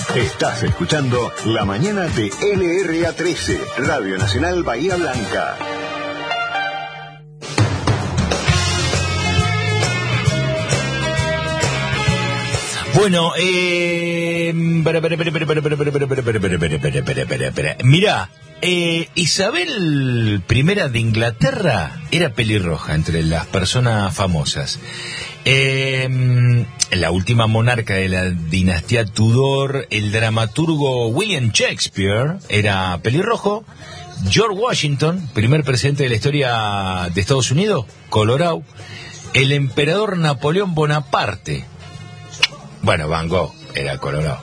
Estás escuchando La Mañana de LRA13, Radio Nacional Bahía Blanca. Bueno, mirá, Isabel I de Inglaterra era pelirroja entre las personas famosas. La última monarca de la dinastía Tudor, el dramaturgo William Shakespeare, era pelirrojo. George Washington, primer presidente de la historia de Estados Unidos, colorado. El emperador Napoleón Bonaparte, bueno, Van Gogh era colorado.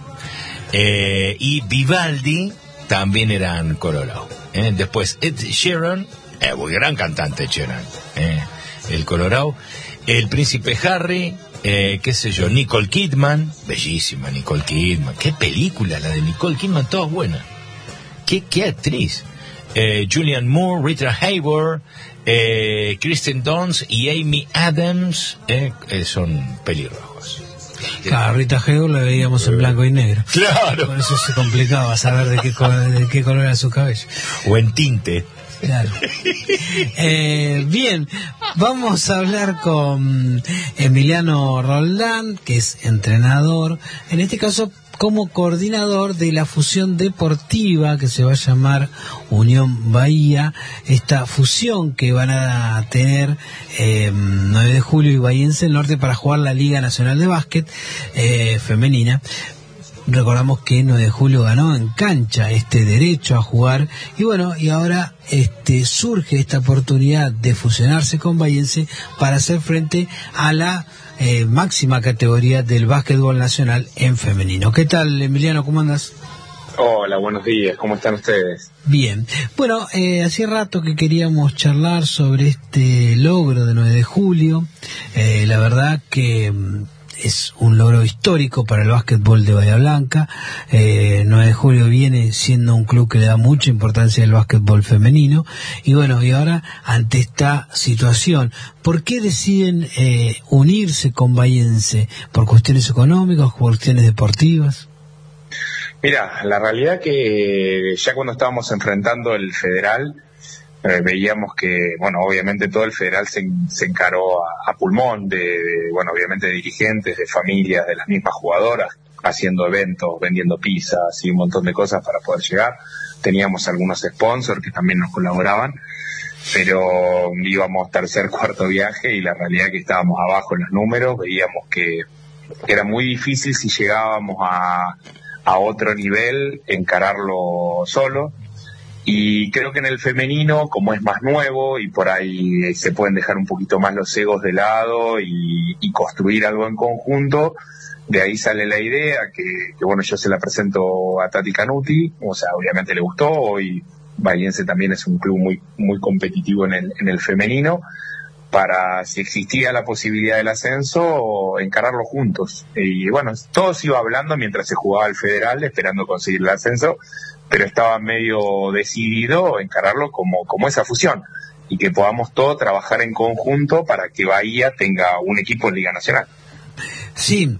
Y Vivaldi también eran colorados. Después Ed Sheeran, muy gran cantante Ed Sheeran, el colorado. El príncipe Harry, qué sé yo, Nicole Kidman, bellísima Nicole Kidman. Qué película la de Nicole Kidman, todas buenas. Qué actriz. Julianne Moore, Rita Hayworth, Kristen Dunst y Amy Adams, son pelirrojos. Claro, Rita Hayworth la veíamos en blanco y negro. Claro. Por eso se complicaba saber de qué color era su cabello. O en tinte. Claro. Bien, vamos a hablar con Emiliano Roldán, que es entrenador, en este caso como coordinador de la fusión deportiva que se va a llamar Unión Bahía, esta fusión que van a tener 9 de julio y Bahiense del Norte para jugar la Liga Nacional de Básquet femenina. Recordamos que 9 de julio ganó en cancha este derecho a jugar y bueno, y ahora surge esta oportunidad de fusionarse con Bahiense para hacer frente a la máxima categoría del básquetbol nacional en femenino. ¿Qué tal, Emiliano? ¿Cómo andas? Hola, buenos días. ¿Cómo están ustedes? Bien. Bueno, hacía rato que queríamos charlar sobre este logro de 9 de julio. La verdad que es un logro histórico para el básquetbol de Bahía Blanca. 9 de julio viene siendo un club que le da mucha importancia al básquetbol femenino. Y bueno, y ahora ante esta situación, ¿por qué deciden unirse con Bahiense? ¿Por cuestiones económicas, por cuestiones deportivas? Mira, la realidad que ya cuando estábamos enfrentando el federal, veíamos que, bueno, obviamente todo el federal se encaró a pulmón bueno, obviamente de dirigentes, de familias, de las mismas jugadoras, haciendo eventos, vendiendo pizzas y un montón de cosas para poder llegar. Teníamos algunos sponsors que también nos colaboraban, pero íbamos tercer, cuarto viaje y la realidad que estábamos abajo en los números. Veíamos que era muy difícil si llegábamos a otro nivel, encararlo solo. Y creo que en el femenino, como es más nuevo y por ahí se pueden dejar un poquito más los egos de lado y construir algo en conjunto, de ahí sale la idea que bueno, yo se la presento a Tati Canuti, o sea, obviamente le gustó. Hoy Bahiense también es un club muy, muy competitivo en el femenino, para, si existía la posibilidad del ascenso, encararlo juntos. Y bueno, todo se iba hablando mientras se jugaba el federal, esperando conseguir el ascenso, pero estaba medio decidido encararlo como esa fusión y que podamos todos trabajar en conjunto para que Bahía tenga un equipo en Liga Nacional. Sí,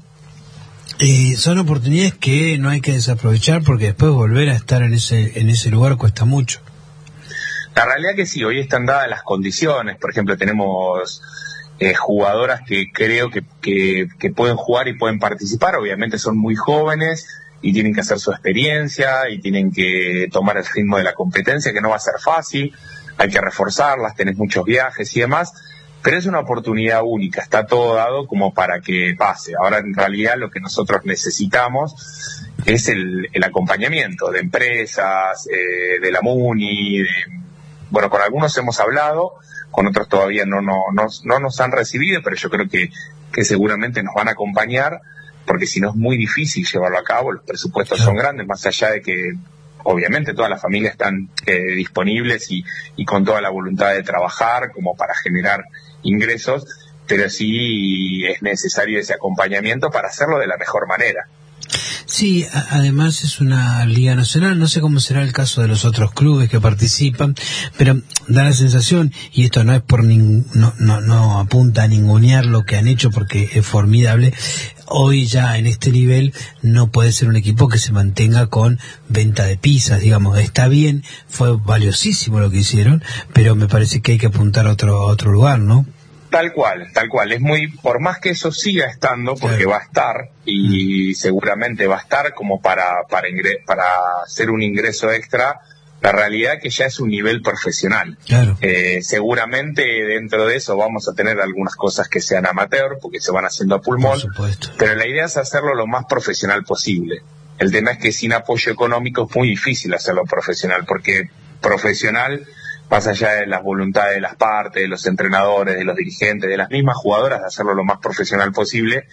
son oportunidades que no hay que desaprovechar porque después volver a estar en ese lugar cuesta mucho. La realidad que sí, hoy están dadas las condiciones. Por ejemplo, tenemos jugadoras que creo que pueden jugar y pueden participar. Obviamente son muy jóvenes y tienen que hacer su experiencia y tienen que tomar el ritmo de la competencia, que no va a ser fácil. Hay que reforzarlas, tenés muchos viajes y demás, pero es una oportunidad única, está todo dado como para que pase. Ahora, en realidad, lo que nosotros necesitamos es el acompañamiento de empresas, de la MUNI, bueno, con algunos hemos hablado, con otros todavía no nos han recibido, pero yo creo que seguramente nos van a acompañar, porque si no es muy difícil llevarlo a cabo. Los presupuestos son grandes, más allá de que obviamente todas las familias están disponibles y con toda la voluntad de trabajar como para generar ingresos, pero sí es necesario ese acompañamiento para hacerlo de la mejor manera. Sí, además es una liga nacional, no sé cómo será el caso de los otros clubes que participan, pero da la sensación, y esto no es por no apunta a ningunear lo que han hecho porque es formidable, hoy ya en este nivel no puede ser un equipo que se mantenga con venta de pizzas, digamos, está bien, fue valiosísimo lo que hicieron, pero me parece que hay que apuntar a otro lugar, ¿no? Tal cual, es muy, por más que eso siga estando, porque va a estar, y seguramente va a estar como para hacer un ingreso extra, la realidad es que ya es un nivel profesional. Claro. Seguramente dentro de eso vamos a tener algunas cosas que sean amateur, porque se van haciendo a pulmón, pero la idea es hacerlo lo más profesional posible. El tema es que sin apoyo económico es muy difícil hacerlo profesional, porque profesional, más allá de las voluntades de las partes, de los entrenadores, de los dirigentes, de las mismas jugadoras, de hacerlo lo más profesional posible,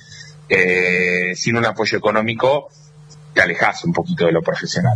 sin un apoyo económico te alejas un poquito de lo profesional.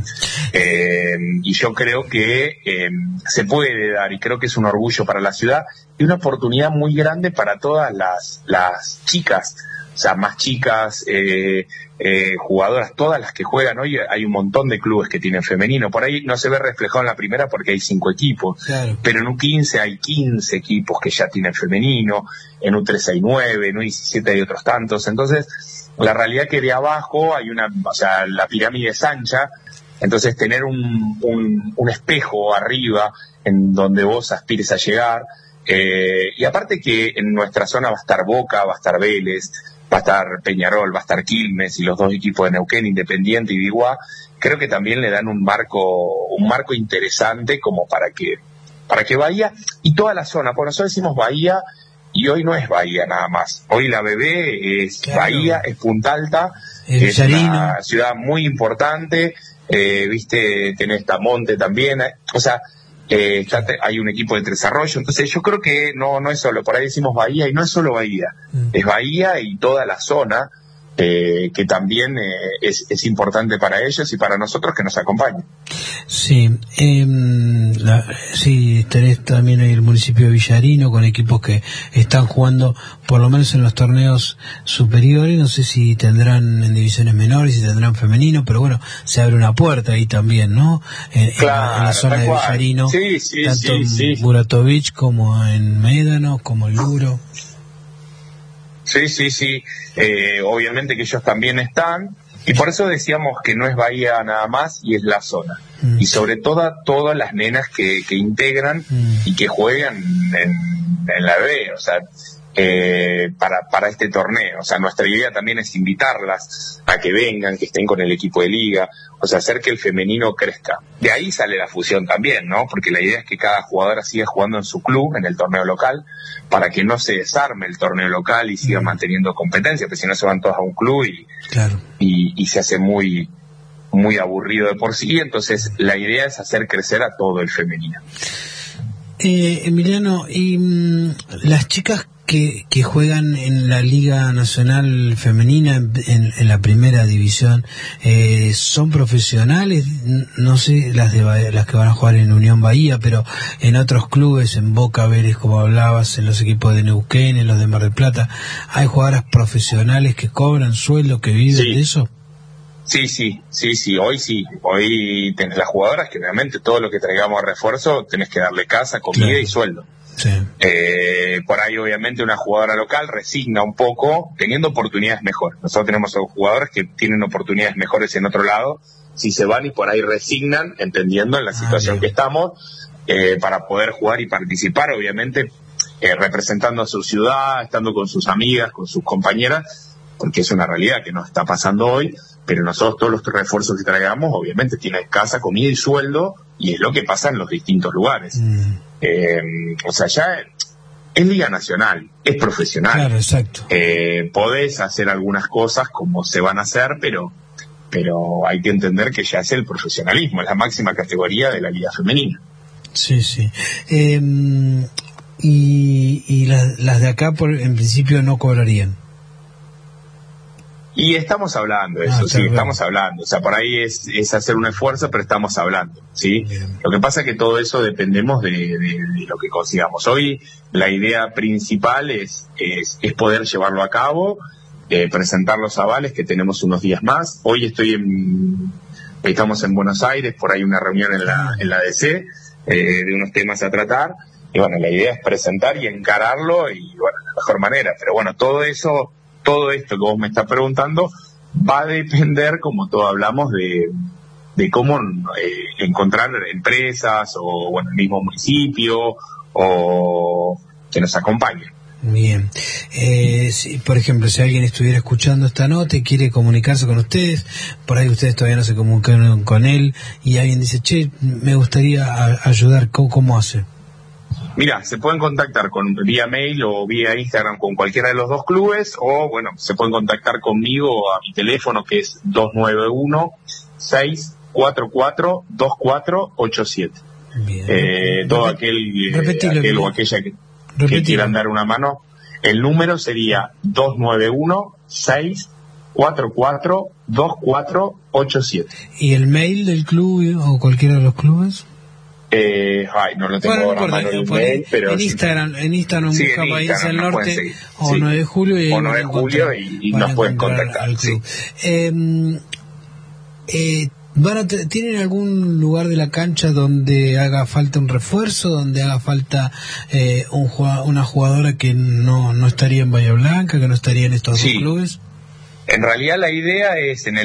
Y yo creo que se puede dar, y creo que es un orgullo para la ciudad, y una oportunidad muy grande para todas las chicas, o sea, más chicas, jugadoras, todas las que juegan hoy. Hay un montón de clubes que tienen femenino, por ahí no se ve reflejado en la primera porque hay 5 equipos, claro, pero en U15 hay 15 equipos que ya tienen femenino, en U13 hay 9, en U17 hay otros tantos. Entonces la realidad es que de abajo hay la pirámide es ancha, entonces tener un espejo arriba en donde vos aspires a llegar, y aparte que en nuestra zona va a estar Boca, va a estar Vélez, va a estar Peñarol, va a estar Quilmes y los 2 equipos de Neuquén, Independiente y Biguá, creo que también le dan un marco interesante como para que Bahía y toda la zona, porque nosotros decimos Bahía y hoy no es Bahía nada más, hoy la BB es, claro, Bahía, es Punta Alta, es una ciudad muy importante, viste, tenés Tamonte también, o sea, hay un equipo de Tres Arroyos, entonces yo creo que no es solo, por ahí decimos Bahía y no es solo Bahía, es Bahía y toda la zona, que también es importante para ellos y para nosotros que nos acompañen. Sí, sí, tenés también el municipio de Villarino con equipos que están jugando por lo menos en los torneos superiores, no sé si tendrán en divisiones menores, si tendrán femenino, pero bueno, se abre una puerta ahí también, ¿no? Claro, en la zona de Villarino, tanto en Buratovich como en Médano, como en Luro. Sí, obviamente que ellos también están, y por eso decíamos que no es Bahía nada más y es la zona, y sobre todo todas las nenas que integran y que juegan en la B, o sea, para este torneo, o sea, nuestra idea también es invitarlas a que vengan, que estén con el equipo de liga, o sea, hacer que el femenino crezca. De ahí sale la fusión también, ¿no? Porque la idea es que cada jugadora siga jugando en su club, en el torneo local, para que no se desarme el torneo local y siga manteniendo competencia, porque si no se van todas a un club y se hace muy, muy aburrido de por sí. Entonces la idea es hacer crecer a todo el femenino. Emiliano, y las chicas que juegan en la Liga Nacional Femenina en la primera división, son profesionales, no sé las que van a jugar en Unión Bahía, pero en otros clubes, en Boca, Vélez, como hablabas, en los equipos de Neuquén, en los de Mar del Plata, ¿hay jugadoras profesionales que cobran sueldo, que viven de eso? Sí, hoy tenés las jugadoras que obviamente todo lo que traigamos a refuerzo tenés que darle casa, comida y sueldo. Sí. Por ahí obviamente una jugadora local resigna un poco teniendo oportunidades mejores. Nosotros tenemos jugadores que tienen oportunidades mejores en otro lado, si se van y por ahí resignan, entendiendo en la situación que estamos, para poder jugar y participar, obviamente representando a su ciudad, estando con sus amigas, con sus compañeras, porque es una realidad que nos está pasando hoy, pero nosotros todos los refuerzos que traigamos obviamente tienen casa, comida y sueldo, y es lo que pasa en los distintos lugares. O sea, ya es Liga Nacional, es profesional. Claro, exacto. Podés hacer algunas cosas como se van a hacer, pero hay que entender que ya es el profesionalismo, es la máxima categoría de la Liga Femenina. Sí. Y las de acá en principio no cobrarían. Y estamos hablando de eso, estamos hablando. O sea, por ahí es hacer un esfuerzo, pero estamos hablando, ¿sí? Bien. Lo que pasa es que todo eso dependemos de lo que consigamos. Hoy la idea principal es poder llevarlo a cabo presentar los avales, que tenemos unos días más. Hoy estamos en Buenos Aires, por ahí una reunión en la DC, de unos temas a tratar, y bueno, la idea es presentar y encararlo, y bueno, de la mejor manera. Pero bueno, todo esto que vos me estás preguntando va a depender, como todos hablamos, de cómo encontrar empresas o bueno, el mismo municipio o que nos acompañen. Bien. Por ejemplo, si alguien estuviera escuchando esta nota y quiere comunicarse con ustedes, por ahí ustedes todavía no se comunicaron con él, y alguien dice, che, me gustaría ayudar, ¿cómo hace? Mira, se pueden contactar vía mail o vía Instagram con cualquiera de los dos clubes, o bueno, se pueden contactar conmigo a mi teléfono, que es 291-644-2487. Todo aquel o aquella que quieran dar una mano, el número sería 291-644-2487. ¿Y el mail del club o cualquiera de los clubes? No lo tengo ahora a mano el mail, pero en Instagram busca Bahíense del Norte o 9 de julio y, o 9 de julio y nos pueden contactar. Sí. ¿Tienen algún lugar de la cancha donde haga falta un refuerzo, donde haga falta una jugadora que no estaría en Bahía Blanca, que no estaría en estos dos clubes? En realidad la idea es, en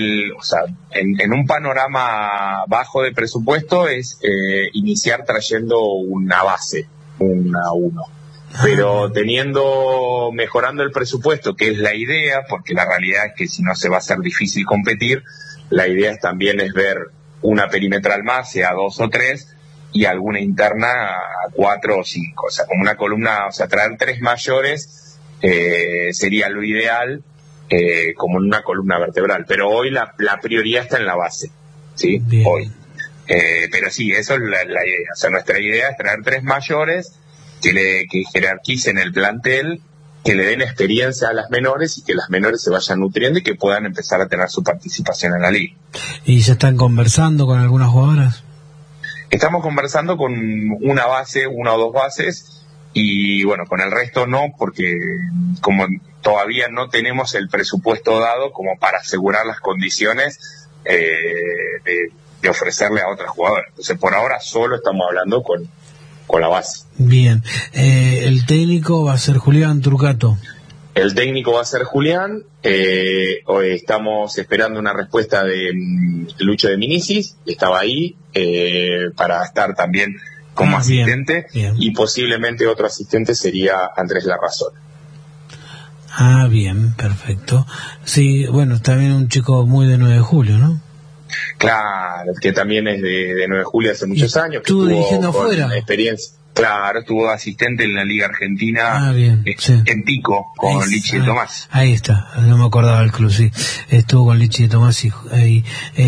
un panorama bajo de presupuesto, es iniciar trayendo una base, una 1. Pero mejorando el presupuesto, que es la idea, porque la realidad es que si no se va a hacer difícil competir, la idea también es ver una perimetral más, sea 2 o 3, y alguna interna a 4 o 5. O sea, como una columna, o sea, traer 3 mayores sería lo ideal, como en una columna vertebral, pero hoy la prioridad está en la base, ¿sí? Bien. Hoy. Pero sí, eso es la idea. O sea, nuestra idea es traer 3 mayores que jerarquicen el plantel, que le den experiencia a las menores y que las menores se vayan nutriendo y que puedan empezar a tener su participación en la liga. ¿Y se están conversando con algunas jugadoras? Estamos conversando con una o 2 bases, y bueno, con el resto no, porque como todavía no tenemos el presupuesto dado como para asegurar las condiciones de ofrecerle a otras jugadoras. Entonces por ahora solo estamos hablando con la base. Bien. El técnico va a ser Julián Turcato. El técnico va a ser Julián. Hoy estamos esperando una respuesta de Lucho de Minicis, que estaba ahí para estar también como asistente, bien. Y posiblemente otro asistente sería Andrés Larrazón. Bien, perfecto. Sí, bueno, también un chico muy de 9 de julio, ¿no? Claro, que también es de 9 de julio hace muchos años. ¿Estuvo dirigiendo afuera? Experiencia. Claro, estuvo asistente en la Liga Argentina, bien, en Pico, con Lichi de Tomás. Ahí está, no me acordaba del club, sí. Estuvo con Lichi de Tomás y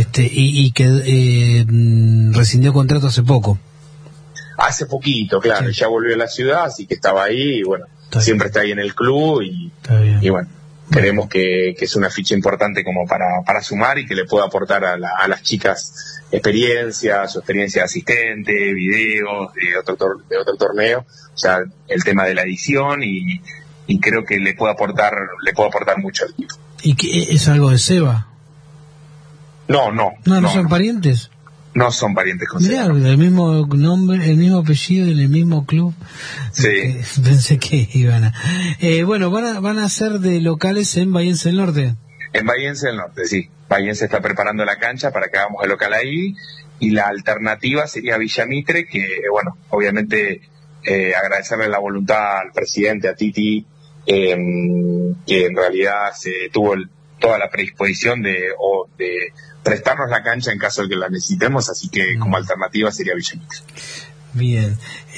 que rescindió contrato hace poco. Hace poquito, claro, ya volvió a la ciudad, así que estaba ahí, y bueno, siempre está ahí en el club, y bueno, creemos que es una ficha importante como para sumar y que le pueda aportar a las chicas su experiencia de asistente, videos de otro torneo, o sea, el tema de la edición, y creo que le puede aportar mucho al equipo. ¿Y qué es algo de Seba? No son parientes. No son parientes con Mirá, Seba. el mismo nombre, el mismo apellido, en el mismo club. Sí. Pensé que iban a... bueno, van a ser de locales en Bahíense del Norte. En Bahíense del Norte, sí. Bahíense está preparando la cancha para que hagamos el local ahí, y la alternativa sería Villa Mitre, que bueno, obviamente agradecerle la voluntad al presidente, a Titi, que en realidad se tuvo toda la predisposición de prestarnos la cancha en caso de que la necesitemos, así que como alternativa sería Villa Mitre. Bien.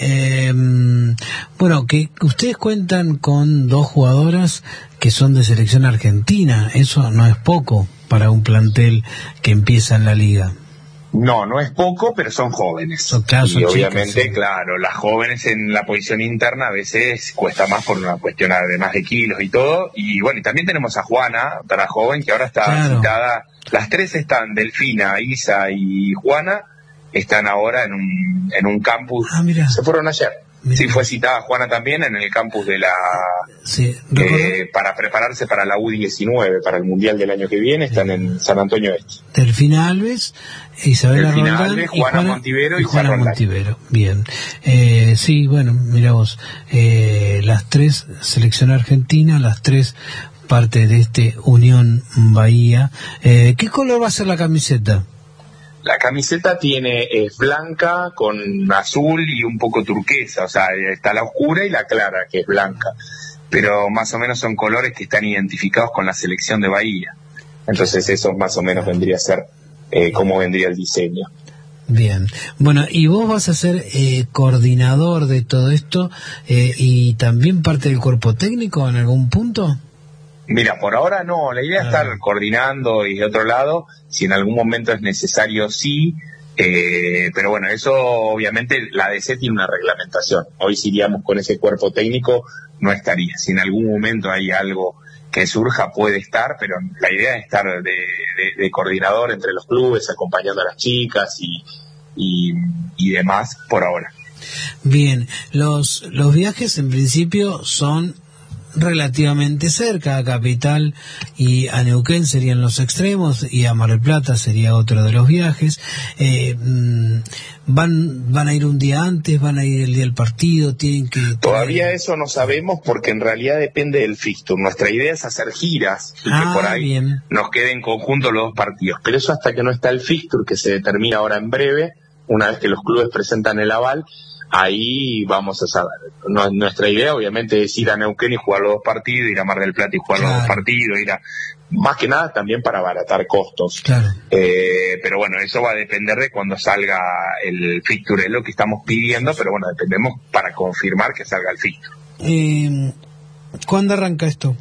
Bueno, que ustedes cuentan con 2 jugadoras que son de selección argentina, eso no es poco para un plantel que empieza en la liga. No es poco, pero son jóvenes. Son obviamente, chicas, sí. Claro, las jóvenes en la posición interna a veces cuesta más por una cuestión además de kilos y todo. Y bueno, y también tenemos a Juana, otra joven que ahora está citada. Las 3 están, Delfina, Isa y Juana, están ahora en un campus. Mira. Se fueron ayer. Sí, fue citada Juana también en el campus de la... Sí, para prepararse para la U19, para el Mundial del año que viene, están en San Antonio Este. Delfina Alves, Isabela Delfina Roldán, Alves, Juana Montivero y Juana Roldán. Montivero. Bien. Sí, bueno, mira vos, las tres, selección argentina, las tres parte de este Unión Bahía. ¿Qué color va a ser la camiseta? La camiseta es blanca con azul y un poco turquesa, o sea, está la oscura y la clara, que es blanca, pero más o menos son colores que están identificados con la selección de Bahía. Entonces eso más o menos vendría a ser cómo vendría el diseño. Bien, bueno, y vos vas a ser coordinador de todo esto y también parte del cuerpo técnico en algún punto. Mira, por ahora no, la idea es estar coordinando y de otro lado, si en algún momento es necesario, sí, pero bueno, eso obviamente la ADC tiene una reglamentación. Hoy si iríamos con ese cuerpo técnico, no estaría. Si en algún momento hay algo que surja, puede estar, pero la idea es estar de coordinador entre los clubes, acompañando a las chicas y demás por ahora. Bien, los viajes en principio son relativamente cerca, a Capital y a Neuquén serían los extremos y a Mar del Plata sería otro de los viajes. ¿Van a ir un día antes? ¿Van a ir el día del partido? ¿Tienen que...? Todavía eso no sabemos porque en realidad depende del fixture. Nuestra idea es hacer giras y que por ahí bien. Nos queden en conjunto los dos partidos, pero eso hasta que no está el fixture, que se determina ahora en breve, una vez que los clubes presentan el aval, ahí vamos a saber. Nuestra idea obviamente es ir a Neuquén y jugar los dos partidos, ir a Mar del Plata y jugar los dos partidos, más que nada también para abaratar costos. Claro. Pero bueno, eso va a depender de cuando salga el fixture, es lo que estamos pidiendo, pero bueno, dependemos para confirmar que salga el fixture. ¿Cuándo arranca esto?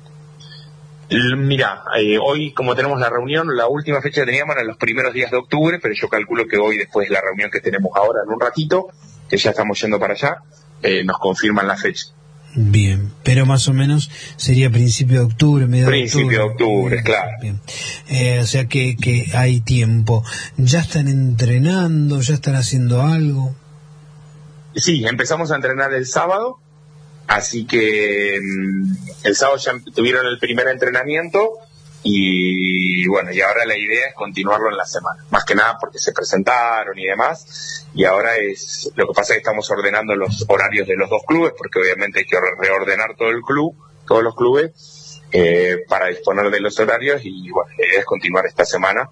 Mira, hoy como tenemos la reunión, la última fecha que teníamos era en los primeros días de octubre, pero yo calculo que hoy, después de la reunión que tenemos ahora en un ratito, que ya estamos yendo para allá, nos confirman la fecha. Bien, pero más o menos sería principio de octubre, medio de octubre. Principio de octubre, bien, claro. Bien. O sea que hay tiempo. ¿Ya están entrenando? ¿Ya están haciendo algo? Sí, empezamos a entrenar el sábado, así que el sábado ya tuvieron el primer entrenamiento y bueno, y ahora la idea es continuarlo en la semana, más que nada porque se presentaron y demás, y ahora lo que pasa es que estamos ordenando los horarios de los dos clubes, porque obviamente hay que reordenar todos los clubes para disponer de los horarios, y bueno, la idea es continuar esta semana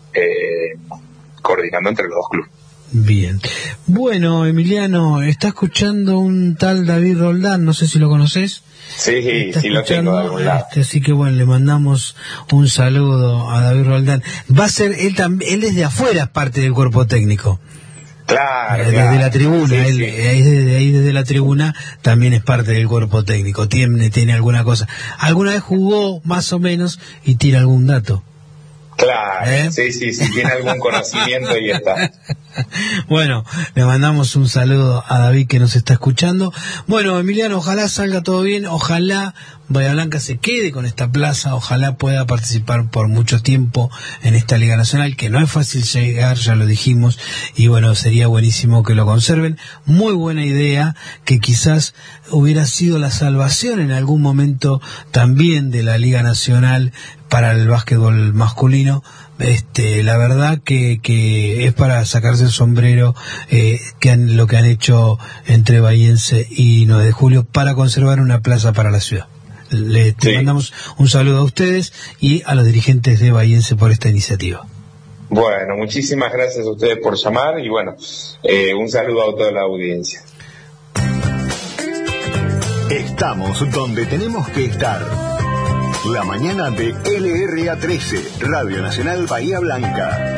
coordinando entre los dos clubes. Bien. Bueno, Emiliano, está escuchando un tal David Roldán, no sé si lo conoces. Sí, sí lo tengo de algún lado. Así que bueno, le mandamos un saludo a David Roldán. Va a ser, él es de afuera, parte del cuerpo técnico. Claro, desde la tribuna, sí, él, sí. Desde la tribuna también es parte del cuerpo técnico, tiene alguna cosa. Alguna vez jugó más o menos y tira algún dato. Claro, sí, tiene algún conocimiento y está. Bueno, le mandamos un saludo a David que nos está escuchando. Bueno, Emiliano, ojalá salga todo bien, ojalá Bahía Blanca se quede con esta plaza, ojalá pueda participar por mucho tiempo en esta Liga Nacional, que no es fácil llegar, ya lo dijimos, y bueno, sería buenísimo que lo conserven. Muy buena idea, que quizás hubiera sido la salvación en algún momento también de la Liga Nacional para el básquetbol masculino. La verdad que es para sacarse el sombrero lo que han hecho entre Bahiense y 9 de Julio para conservar una plaza para la ciudad. Te mandamos un saludo a ustedes y a los dirigentes de Bahiense por esta iniciativa. Bueno, muchísimas gracias a ustedes por llamar y bueno, un saludo a toda la audiencia. Estamos donde tenemos que estar. La mañana de LRA 13, Radio Nacional Bahía Blanca.